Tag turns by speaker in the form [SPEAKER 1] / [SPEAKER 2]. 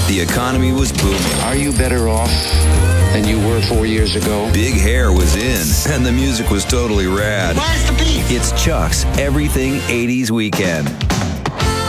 [SPEAKER 1] The economy was booming.
[SPEAKER 2] Are you better off than you were 4 years ago?
[SPEAKER 1] Big hair was in, and the music was totally rad.
[SPEAKER 3] Where's the beef?
[SPEAKER 1] It's Chuck's Everything 80s Weekend.